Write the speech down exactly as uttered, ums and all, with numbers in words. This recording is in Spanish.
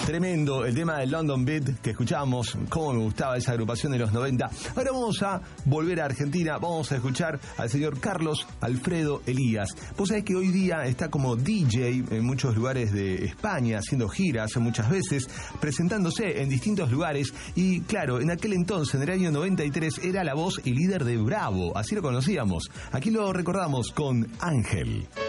Tremendo el tema del London Beat que escuchamos, cómo me gustaba esa agrupación de los noventa. Ahora vamos a volver a Argentina, vamos a escuchar al señor Carlos Alfredo Elías. Vos sabés que hoy día está como D J en muchos lugares de España, haciendo giras muchas veces, presentándose en distintos lugares y claro, en aquel entonces, en el año noventa y tres, era la voz y líder de Bravo, así lo conocíamos. Aquí lo recordamos con Ángel.